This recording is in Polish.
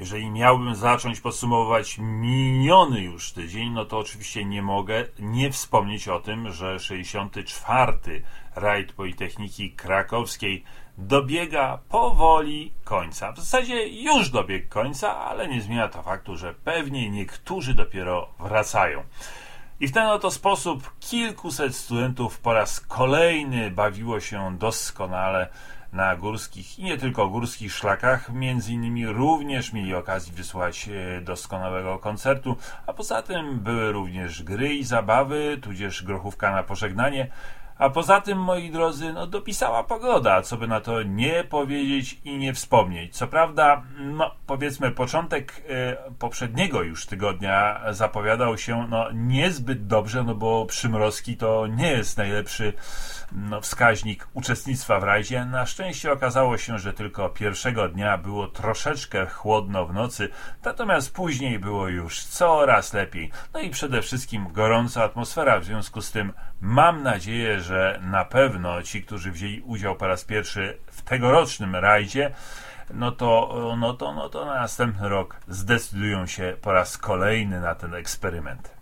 jeżeli miałbym zacząć podsumowywać miniony już tydzień, no to oczywiście nie mogę nie wspomnieć o tym, że 64. rajd Politechniki Krakowskiej dobiega powoli końca. W zasadzie już dobiegł końca, ale nie zmienia to faktu, że pewnie niektórzy dopiero wracają. I w ten oto sposób kilkuset studentów po raz kolejny bawiło się doskonale na górskich i nie tylko górskich szlakach. Między innymi również mieli okazję wysłuchać doskonałego koncertu, a poza tym były również gry i zabawy, tudzież grochówka na pożegnanie. A poza tym, moi drodzy, dopisała pogoda, co by na to nie powiedzieć i nie wspomnieć. Co prawda, powiedzmy, początek poprzedniego już tygodnia zapowiadał się niezbyt dobrze, bo przymrozki to nie jest najlepszy wskaźnik uczestnictwa w rajdzie. Na szczęście okazało się, że tylko pierwszego dnia było troszeczkę chłodno w nocy, natomiast później było już coraz lepiej. No i przede wszystkim gorąca atmosfera, w związku z tym mam nadzieję, że na pewno ci, którzy wzięli udział po raz pierwszy w tegorocznym rajdzie, no to na następny rok zdecydują się po raz kolejny na ten eksperyment.